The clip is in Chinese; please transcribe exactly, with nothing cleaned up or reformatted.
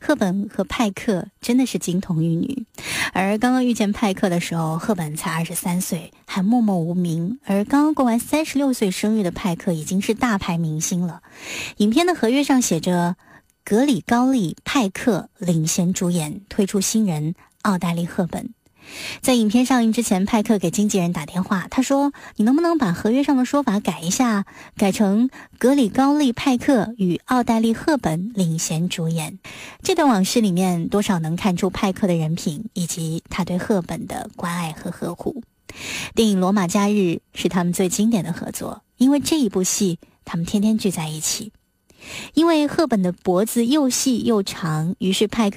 赫本和派克真的是金童玉女，而刚刚遇见派克的时候，赫本才二十三岁，还默默无名，而刚刚过完三十六岁生日的派克已经是大牌明星了。影片的合约上写着格里高利·派克领衔主演，推出新人奥黛丽·赫本。在影片上映之前，派克给经纪人打电话，他说你能不能把合约上的说法改一下，改成格里高利·派克与奥黛丽·赫本领衔主演。这段往事里面多少能看出派克的人品以及他对赫本的关爱和呵护。电影《罗马假日》是他们最经典的合作，因为这一部戏他们天天聚在一起。因为赫本的脖子又细又长，于是派克